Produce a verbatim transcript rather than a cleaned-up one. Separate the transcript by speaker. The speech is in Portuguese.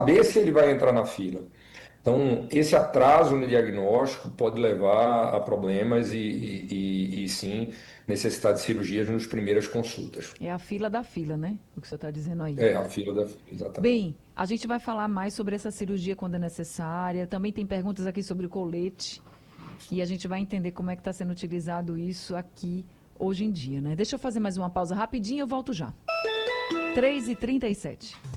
Speaker 1: saber se ele vai entrar na fila. Então, esse atraso no diagnóstico pode levar a problemas e, e, e, e sim, necessidade de cirurgias nas primeiras consultas.
Speaker 2: É a fila da fila, né? O que você está dizendo aí.
Speaker 1: É, a fila da fila, exatamente.
Speaker 2: Bem, a gente vai falar mais sobre essa cirurgia quando é necessária. Também tem perguntas aqui sobre o colete. E a gente vai entender como é que está sendo utilizado isso aqui hoje em dia, né? Deixa eu fazer mais uma pausa rapidinho e eu volto já. três e trinta e sete.